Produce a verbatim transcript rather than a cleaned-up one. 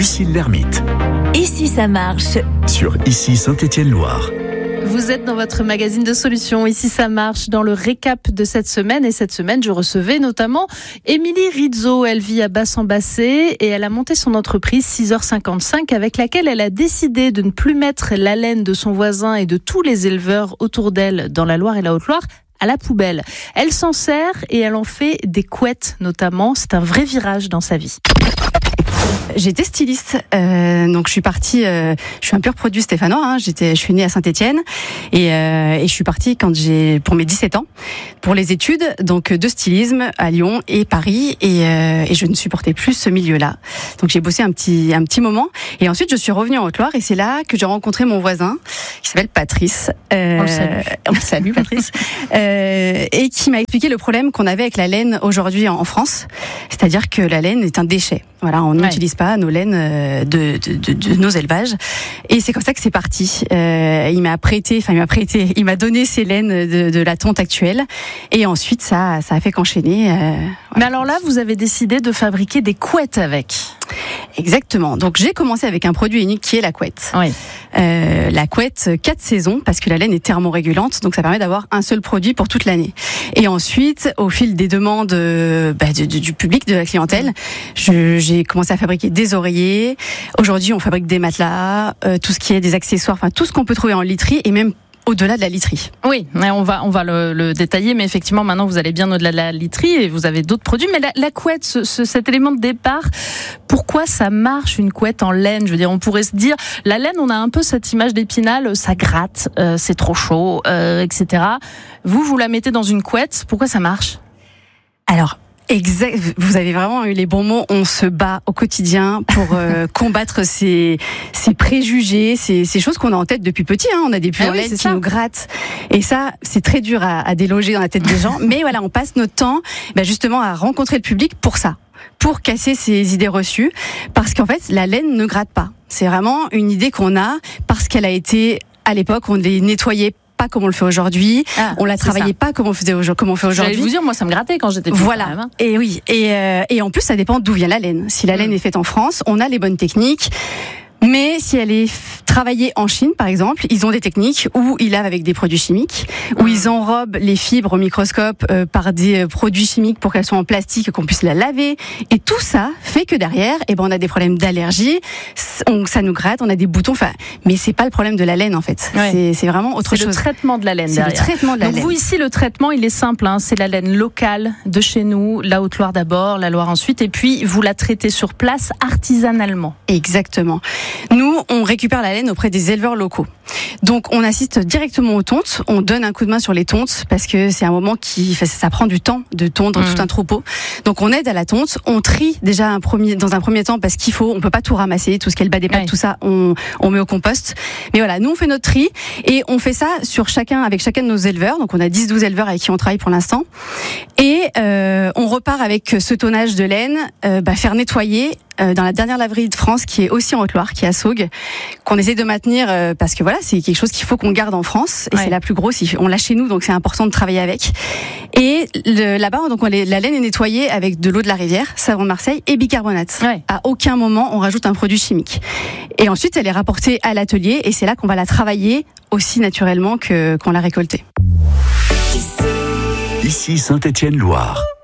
Lucille Lermite. Ici ça marche. Sur Ici Saint-Étienne-Loire. Vous êtes dans votre magazine de solutions. Ici ça marche, dans le récap de cette semaine. Et cette semaine, je recevais notamment Émilie Rizzo. Elle vit à Basse-en-Bassée et elle a monté son entreprise six heures cinquante-cinq avec laquelle elle a décidé de ne plus mettre la laine de son voisin et de tous les éleveurs autour d'elle dans la Loire et la Haute-Loire à la poubelle. Elle s'en sert et elle en fait des couettes notamment. C'est un vrai virage dans sa vie. J'étais styliste, euh, donc je suis partie. Euh, je suis un pur produit stéphanois. Hein, j'étais, je suis née à Saint-Étienne et, euh, et je suis partie quand j'ai pour mes dix-sept ans pour les études, donc de stylisme à Lyon et Paris. Et, euh, et je ne supportais plus ce milieu-là. Donc j'ai bossé un petit un petit moment et ensuite je suis revenue en Haute-Loire et c'est là que j'ai rencontré mon voisin qui s'appelle Patrice. Euh, on le salue. On le salue, Patrice. euh, et qui m'a expliqué le problème qu'on avait avec la laine aujourd'hui en, en France, c'est-à-dire que la laine est un déchet. Voilà, on n'utilise ouais. pas nos laines de, de, de, de nos élevages. Et c'est comme ça que c'est parti. Euh, il m'a prêté, enfin il m'a prêté, il m'a donné ces laines de, de la tonte actuelle. Et ensuite, ça, ça a fait qu'enchaîner. Euh, voilà. Mais alors là, vous avez décidé de fabriquer des couettes avec. Exactement. Donc j'ai commencé avec un produit unique qui est la couette. Oui. Euh, la couette quatre saisons parce que la laine est thermorégulante, donc ça permet d'avoir un seul produit pour toute l'année. Et ensuite, au fil des demandes euh, bah, du, du public, de la clientèle, je, j'ai commencé à fabriquer des oreillers. Aujourd'hui, on fabrique des matelas, euh, tout ce qui est des accessoires, enfin tout ce qu'on peut trouver en literie et même au-delà de la literie. Oui, on va on va le, le détailler, mais effectivement maintenant vous allez bien au-delà de la literie et vous avez d'autres produits. Mais la, la couette, ce, ce, cet élément de départ, pourquoi ça marche une couette en laine ? Je veux dire, on pourrait se dire, la laine, on a un peu cette image d'Épinal, ça gratte, euh, c'est trop chaud, euh, et cetera. Vous, vous la mettez dans une couette, pourquoi ça marche ? Alors. Exact. Vous avez vraiment eu les bons mots. On se bat au quotidien pour euh, combattre ces, ces préjugés, ces, ces choses qu'on a en tête depuis petit. Hein. On a des pulls en laine qui nous grattent. Et ça, c'est très dur à, à déloger dans la tête des gens. Mais voilà, on passe notre temps bah, justement à rencontrer le public pour ça, pour casser ces idées reçues. Parce qu'en fait, la laine ne gratte pas. C'est vraiment une idée qu'on a parce qu'elle a été, à l'époque, on les nettoyait pas comme on le fait aujourd'hui, ah, on la travaillait pas comme on faisait comme on fait aujourd'hui. J'allais vous dire, moi ça me grattait quand j'étais petite. Voilà. Quand même, hein. Et oui, et euh, et en plus ça dépend d'où vient la laine. Si la laine mmh. est faite en France, on a les bonnes techniques. Mais si elle est travaillée en Chine, par exemple, ils ont des techniques où ils lavent avec des produits chimiques, où ils enrobent les fibres au microscope euh, par des produits chimiques pour qu'elles soient en plastique, qu'on puisse la laver. Et tout ça fait que derrière, eh ben, on a des problèmes d'allergie, on, ça nous gratte, on a des boutons. Enfin, mais c'est pas le problème de la laine en fait. Ouais. C'est, c'est vraiment autre c'est chose. C'est le traitement de la laine. C'est derrière. le traitement de la Donc laine. Vous ici, le traitement, il est simple. Hein, c'est la laine locale de chez nous, la Haute-Loire d'abord, la Loire ensuite, et puis vous la traitez sur place artisanalement. Exactement. Nous, on récupère la laine auprès des éleveurs locaux. Donc on assiste directement aux tontes, on donne un coup de main sur les tontes parce que c'est un moment qui ça, ça prend du temps de tondre mmh. tout un troupeau. Donc on aide à la tonte, on trie déjà un premier dans un premier temps parce qu'il faut, on peut pas tout ramasser, tout ce qui est le bas des pattes, ouais. tout ça, on on met au compost. Mais voilà, nous on fait notre tri et on fait ça sur chacun avec chacun de nos éleveurs. Donc on a dix douze éleveurs avec qui on travaille pour l'instant. Et euh, on repart avec ce tonnage de laine, euh, bah, faire nettoyer dans la dernière laverie de France qui est aussi en Haute-Loire, qui est à Saugues, qu'on essaie de maintenir euh, parce que voilà, c'est quelque chose qu'il faut qu'on garde en France et ouais. c'est la plus grosse, on l'a chez nous donc c'est important de travailler avec. Et le, là-bas donc on, la laine est nettoyée avec de l'eau de la rivière, savon de Marseille et bicarbonate. Ouais. À aucun moment on rajoute un produit chimique. Et ensuite elle est rapportée à l'atelier et c'est là qu'on va la travailler aussi naturellement que qu'on l'a récoltée. Ici Saint-Étienne-Loire.